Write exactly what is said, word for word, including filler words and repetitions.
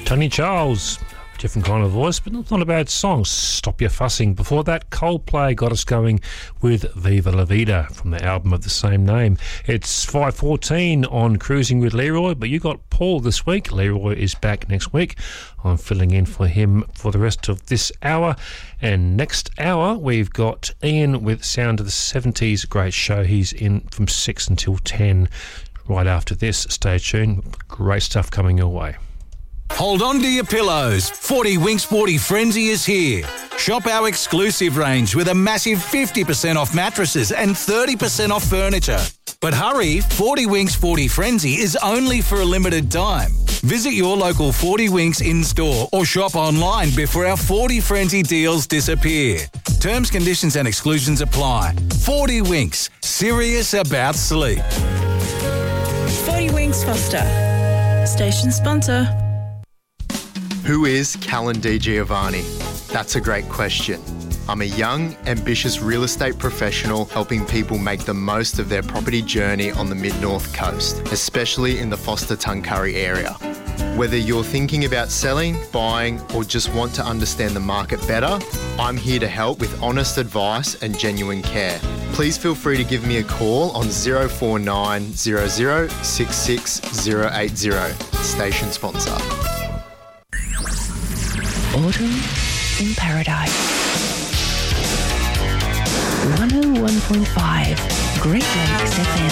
Tony Charles, different kind of voice, but not a bad song. Stop Your Fussing. Before that, Coldplay got us going with Viva La Vida from the album of the same name. It's five fourteen on Cruising with Leroy, but you got Paul this week. Leroy is back next week. I'm filling in for him for the rest of this hour. And next hour, we've got Ian with Sound of the seventies. Great show. He's in from six until ten. Right after this, stay tuned. Great stuff coming your way. Hold on to your pillows. forty Winks forty Frenzy is here. Shop our exclusive range with a massive fifty percent off mattresses and thirty percent off furniture. But hurry, forty Winks forty Frenzy is only for a limited time. Visit your local forty Winks in-store or shop online before our forty Frenzy deals disappear. Terms, conditions and exclusions apply. forty Winks, serious about sleep. forty Winks Foster, station sponsor. Who is Callan Di Giovanni? That's a great question. I'm a young, ambitious real estate professional helping people make the most of their property journey on the Mid-North Coast, especially in the Foster-Tuncurry area. Whether you're thinking about selling, buying, or just want to understand the market better, I'm here to help with honest advice and genuine care. Please feel free to give me a call on zero four nine zero zero six six zero eight zero. Station sponsor. Autumn in Paradise. one oh one point five Great Lakes F M.